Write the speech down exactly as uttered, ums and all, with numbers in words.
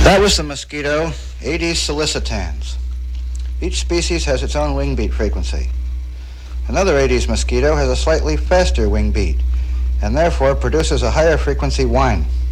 That was the mosquito Aedes sollicitans. Each species has its own wing beat frequency. Another Aedes mosquito has a slightly faster wing beat and therefore produces a higher frequency whine.